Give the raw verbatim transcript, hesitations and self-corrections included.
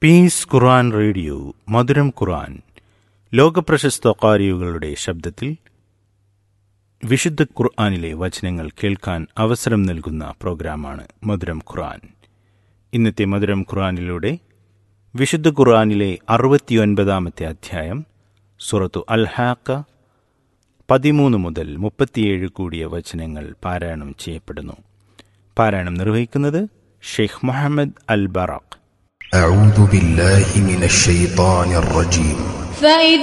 Piece ഖുർആൻ radio മധുരം ഖുർആൻ ലോകപ്രശസ്ത ഖാരികളുടെ ശബ്ദത്തിൽ വിശുദ്ധ ഖുർആനിലെ വചനങ്ങൾ കേൾക്കാൻ അവസരം നൽകുന്ന പ്രോഗ്രാമാണ് മധുരം ഖുർആൻ. ഇന്നത്തെ മധുരം ഖുർആനിലൂടെ വിശുദ്ധ ഖുർആനിലെ അറുപത്തിയൊൻപതാമത്തെ അധ്യായം സൂറത്തു അൽ ഹാക്ക പതിമൂന്ന് മുതൽ മുപ്പത്തിയേഴ് കൂടിയ വചനങ്ങൾ പാരായണം ചെയ്യപ്പെടുന്നു. പാരായണം നിർവഹിക്കുന്നത് ഷെയ്ഖ് മുഹമ്മദ് അൽ ബറാഖ്. أعوذ بالله من الشيطان الرجيم.